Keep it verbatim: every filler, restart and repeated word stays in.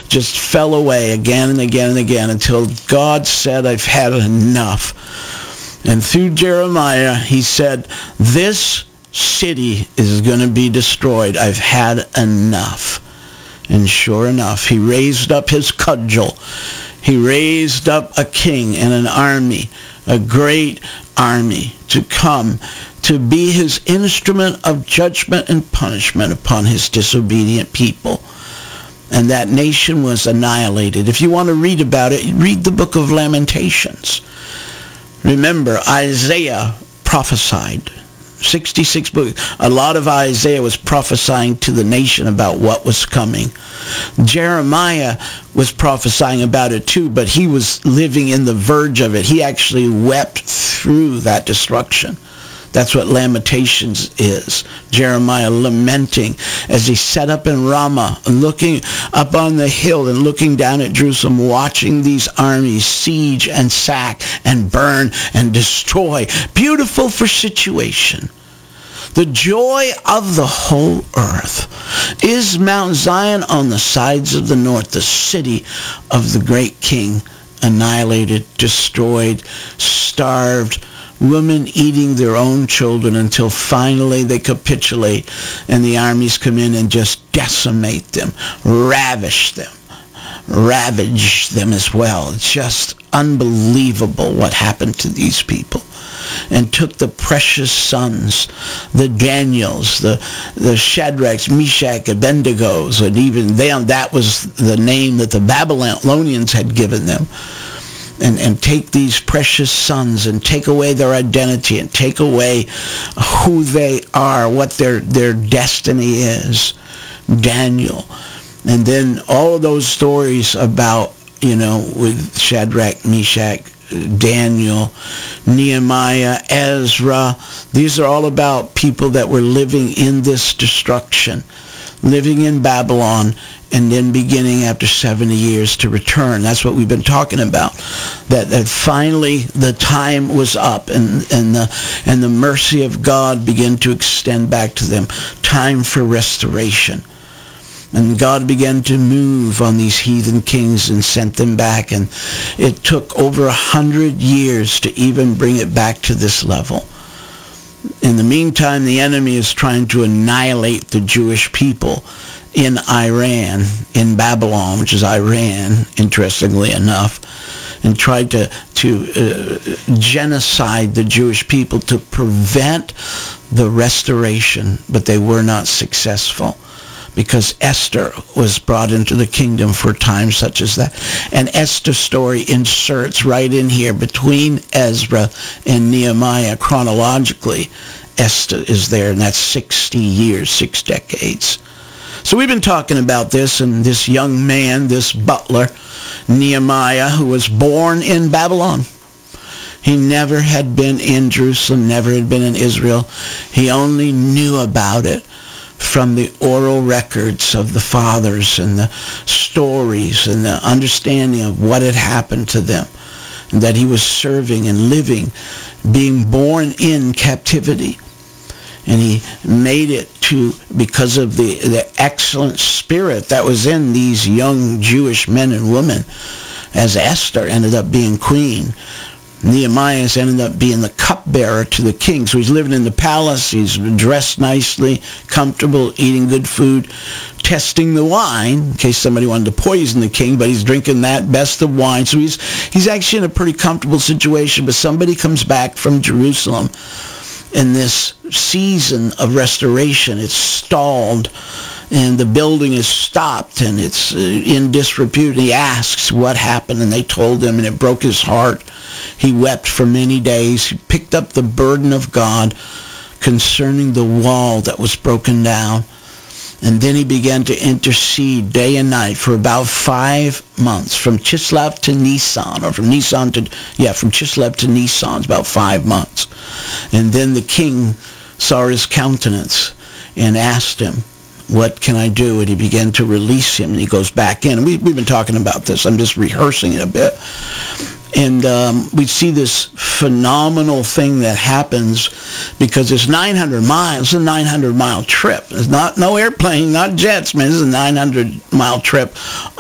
just fell away again and again and again until God said, I've had enough. And through Jeremiah, he said, this city is going to be destroyed. I've had enough. And sure enough, he raised up his cudgel. He raised up a king and an army, a great army, to come to be his instrument of judgment and punishment upon his disobedient people. And that nation was annihilated. If you want to read about it, read the book of Lamentations. Remember, Isaiah prophesied. sixty-six books. A lot of Isaiah was prophesying to the nation about what was coming. Jeremiah was prophesying about it too, but he was living in the verge of it. He actually wept through that destruction. That's what Lamentations is. Jeremiah lamenting as he sat up in Ramah, looking up on the hill and looking down at Jerusalem, watching these armies siege and sack and burn and destroy. Beautiful for situation. The joy of the whole earth is Mount Zion on the sides of the north, the city of the great king, annihilated, destroyed, starved, women eating their own children until finally they capitulate and the armies come in and just decimate them, ravish them, ravage them as well. It's just unbelievable what happened to these people. And took the precious sons, the Daniels, the, the Shadrachs, Meshach, Abednegos, and even them, that was the name that the Babylonians had given them. And, and take these precious sons and take away their identity and take away who they are, what their, their destiny is. Daniel. And then all of those stories about, you know, with Shadrach, Meshach, Daniel, Nehemiah, Ezra. These are all about people that were living in this destruction, living in Babylon, and then beginning after seventy years to return. That's what we've been talking about. That that finally the time was up and, and the and the mercy of God began to extend back to them. Time for restoration. And God began to move on these heathen kings and sent them back. And it took over a hundred years to even bring it back to this level. In the meantime, the enemy is trying to annihilate the Jewish people in Iran, in Babylon, which is Iran, interestingly enough, and tried to, to uh, genocide the Jewish people to prevent the restoration, but they were not successful. Because Esther was brought into the kingdom for times such as that. And Esther's story inserts right in here between Ezra and Nehemiah chronologically. Esther is there, and that's sixty years, six decades. So we've been talking about this, and this young man, this butler, Nehemiah, who was born in Babylon. He never had been in Jerusalem, never had been in Israel. He only knew about it from the oral records of the fathers and the stories and the understanding of what had happened to them, and that he was serving and living, being born in captivity. And he made it to, because of the, the excellent spirit that was in these young Jewish men and women, as Esther ended up being queen. Nehemiah has ended up being the cupbearer to the king. So he's living in the palace. He's dressed nicely, comfortable, eating good food, testing the wine in case somebody wanted to poison the king, but he's drinking that best of wine. So he's he's actually in a pretty comfortable situation. But somebody comes back from Jerusalem in this season of restoration. It's stalled, and the building is stopped, and it's in disrepute. He asks what happened, and they told him, and it broke his heart. He wept for many days. He picked up the burden of God concerning the wall that was broken down. And then he began to intercede day and night for about five months, from Chislev to Nisan, or from Nisan to, yeah, from Chislev to Nisan, it's about five months. And then the king saw his countenance and asked him, what can I do? And he began to release him, and he goes back in. And we, we've been talking about this. I'm just rehearsing it a bit. And um, we see this phenomenal thing that happens because it's nine hundred miles. It's a nine hundred mile trip. It's not no airplane, not jets, man. This is a nine hundred mile trip